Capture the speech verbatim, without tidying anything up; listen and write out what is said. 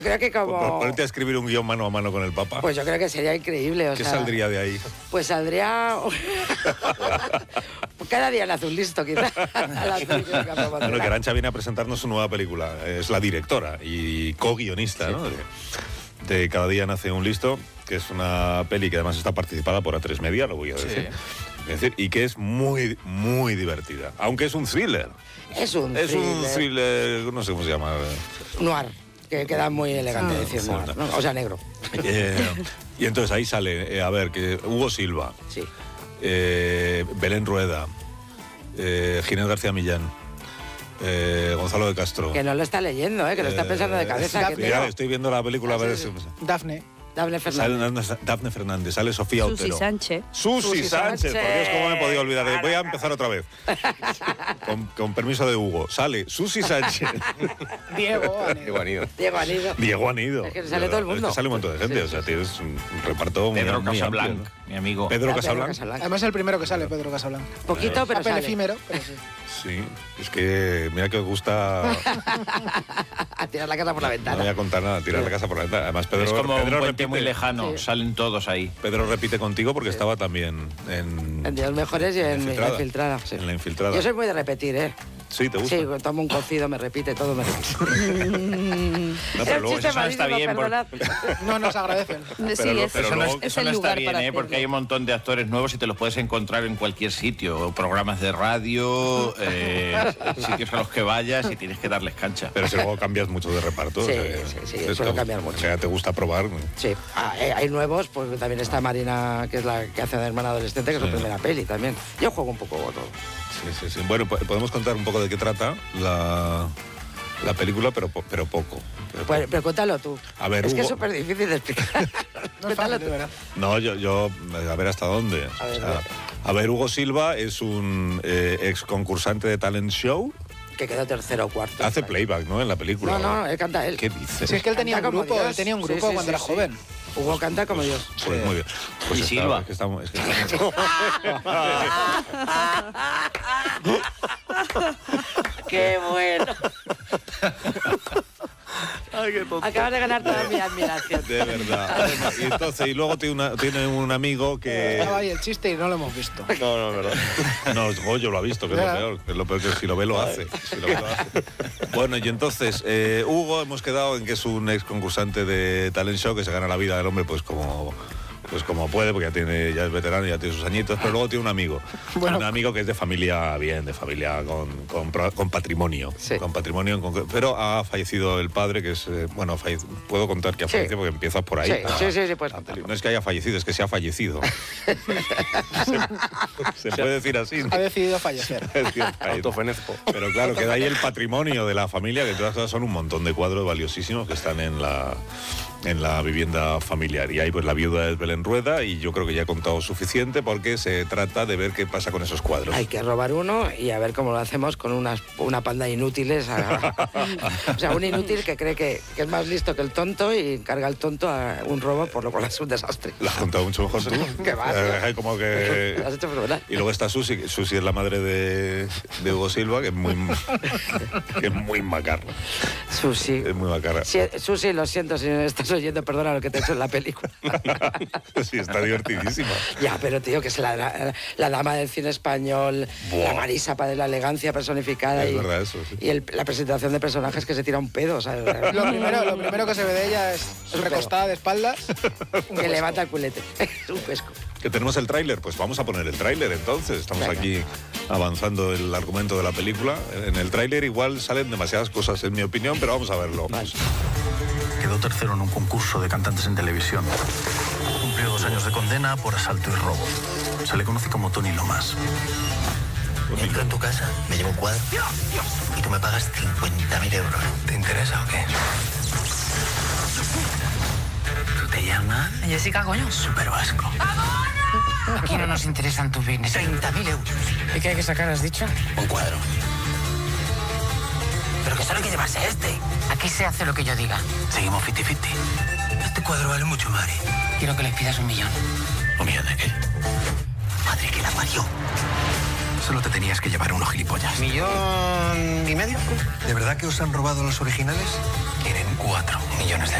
Creo que como... Ponerte a escribir un guión mano a mano con el Papa. Pues yo creo que sería increíble. O ¿Qué sea, saldría de ahí? Pues saldría... Cada día le hace un listo, quizás. Bueno, que Arantxa viene a presentarnos su nueva película. Es la directora y co-guionista, sí, ¿no? De, de Cada día nace un listo, que es una peli que además está participada por A tres Media, lo voy a decir. Sí. Es decir, y que es muy, muy divertida. Aunque es un thriller. Es un es thriller. Es un thriller, no sé cómo se llama. Noir. Que queda muy elegante ah, decir noir, ¿no? O sea, negro. Eh, y entonces ahí sale, eh, a ver, que Hugo Silva, sí. eh, Belén Rueda, eh, Ginés García Millán, eh, Gonzalo de Castro. Que no lo está leyendo, ¿eh? Que lo está pensando de cabeza. Eh, que mira, estoy viendo la película. Ah, a ver sí, si... Dafne. Dafne Fernández. Sale Dafne Fernández, sale Sofía Susi Otero. Sánchez. Susi, Susi Sánchez. Sánchez, por Dios, cómo me he podido olvidar. Voy a empezar otra vez. con, con permiso de Hugo. Sale Susi Sánchez. Diego Anido. Diego Anido. Diego Anido. Es que sale todo el mundo. Es que sale un montón de gente. Sí, o sea, tienes un reparto muy, Pedro muy Casablanc, amplio, ¿no? mi amigo. Pedro ah, Casablanc. Además es el primero que sale, Pedro Casablanc. Poquito, pero Papel sale. efímero, pero sí. Sí, es que mira que os gusta... a tirar la casa por la ventana. No voy a contar nada, tirar sí. la casa por la ventana. Además, Pedro, es como Pedro un puente repite, muy lejano, sí. Salen todos ahí. Pedro repite contigo porque sí. estaba también en... En Días Mejores y en, en La Infiltrada. Sí. En La Infiltrada. Yo soy muy de repetir, ¿eh? Sí, ¿te gusta? Sí, tomo un cocido, me repite, todo me repite. No, pero luego eso no está bien. Por... No nos agradecen. Sí, pero, es, pero eso luego, no, es eso no está bien, ¿eh? Porque hay un montón de actores nuevos y te los puedes encontrar en cualquier sitio. O programas de radio, eh, sitios a los que vayas y tienes que darles cancha. Pero si luego cambias mucho de reparto. Sí, o sea, sí, sí, sí suelo cambiar mucho. O sea, ¿te gusta probar? Sí, ah, eh, hay nuevos, pues también está Marina, que es la que hace de hermana adolescente, que sí. es su primera peli también. Yo juego un poco todo. Sí, sí, sí. Bueno, podemos contar un poco de qué trata la, la película, pero, pero poco. Pero, pues, pero cuéntalo tú. A ver, es Hugo... que es súper difícil de explicar. No es fácil, ¿verdad? No, yo, yo, a ver hasta dónde. A ver, o sea, a ver, Hugo Silva es un eh, ex concursante de talent show. Que quedó tercero o cuarto. Hace playback, ¿no? En la película. No, no, él canta él. ¿Qué dice? Sí, es que él tenía un grupo, él tenía un grupo sí, sí, sí, cuando era sí. joven. Hugo canta como Dios. Pues sí. Muy bien. Pues y está, Silva. Es que estamos, es que estamos... ¡Qué bueno! Ay, qué tonto. Acabas de ganar toda mi admiración. De verdad. Y entonces, y luego tiene, una, tiene un amigo que... Estaba ahí el chiste y no lo hemos visto. No, no, verdad. No, Goyo lo ha visto, que es lo peor. Que es lo peor que si lo ve, lo hace. Si lo ve, lo hace. Bueno, y entonces, eh, Hugo, hemos quedado en que es un ex concursante de talent show que se gana la vida del hombre, pues como... Pues como puede, porque ya tiene ya es veterano, ya tiene sus añitos, pero luego tiene un amigo. Bueno. Un amigo que es de familia bien, de familia con, con, con patrimonio. Sí. Con patrimonio, con, pero ha fallecido el padre, que es, eh, bueno, falle, puedo contar que ha fallecido sí. porque empiezas por ahí. Sí, a, sí, sí, sí pues, no es que haya fallecido, es que se ha fallecido. se, se puede decir así, ¿no? Ha decidido fallecer. Autofenezco. Pero claro, queda ahí el patrimonio de la familia, que todas cosas son un montón de cuadros valiosísimos que están en la... en la vivienda familiar. Y ahí pues la viuda es Belén Rueda y yo creo que ya he contado suficiente porque se trata de ver qué pasa con esos cuadros. Hay que robar uno y a ver cómo lo hacemos con unas, una panda de inútiles. A, o sea, un inútil que cree que, que es más listo que el tonto y encarga al tonto a un robo, por lo cual es un desastre. Lo has contado mucho mejor tú. ¿Qué más? Eh, como que... Lo has hecho fenomenal. Y luego está Susi, Susi es la madre de, de Hugo Silva, que es muy, que es muy macarra. Susi. Es muy macarra. Sí, Susi, lo siento si no estás oyendo, perdona lo que te he hecho en la película. Sí, está divertidísima. Ya, pero tío, que es la, la, la dama del cine español, Buah. la Marisa de la elegancia personificada. Es y, verdad eso, sí. Y el, la presentación de personajes que se tira un pedo, o sea, lo, primero, lo primero que se ve de ella es recostada de espaldas. Que levanta el culete. Es un pesco. Que tenemos el tráiler, pues vamos a poner el tráiler entonces. Estamos Venga. aquí avanzando el argumento de la película. En el tráiler igual salen demasiadas cosas, en mi opinión, pero vamos a verlo. Vale. Quedó tercero en un concurso de cantantes en televisión. Cumplió dos años de condena por asalto y robo. Se le conoce como Tony Lomas. Entro en tu casa, me llevo un cuadro y tú me pagas cincuenta mil euros. ¿Te interesa o qué? ¿Tú te llamas? Jessica, coño. Súper vasco. Aquí no nos interesan tus bienes. treinta mil euros. ¿Y qué hay que sacar, has dicho? Un cuadro. Pero que solo hay que llevarse este. Aquí se hace lo que yo diga. Seguimos fifty fifty. Este cuadro vale mucho, Mari. Quiero que les pidas un millón. ¿Un millón de qué? Madre que la parió. Solo te tenías que llevar unos gilipollas. ¿Millón y medio? ¿De verdad que os han robado los originales? Quieren cuatro millones de euros.